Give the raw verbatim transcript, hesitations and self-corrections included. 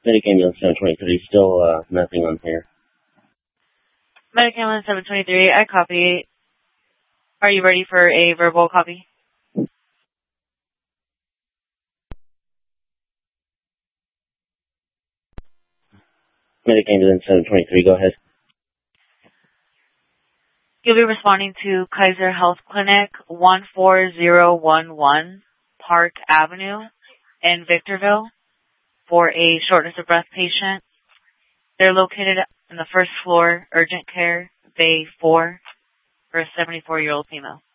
Medic ambulance seven twenty-three, still uh, nothing on here. Medic ambulance seven twenty-three, I copy. Are you ready for a verbal copy? Medic ambulance seven twenty-three, go ahead. You'll be responding to Kaiser Health Clinic one four zero one one Park Avenue in Victorville for a shortness of breath patient. They're located in the first floor, urgent care, bay four, for a seventy-four-year-old female.